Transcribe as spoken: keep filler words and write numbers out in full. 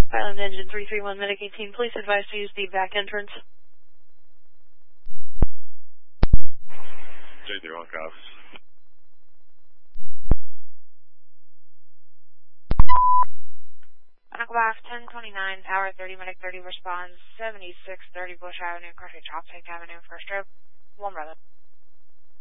Island Engine three three one, Medic eighteen, please advise to use the back entrance. J three one cops. Aquabaf ten twenty-nine, Tower thirty, Medic thirty responds, seventy-six thirty Bush Avenue, Carthage, Optic Avenue, first stroke, one brother.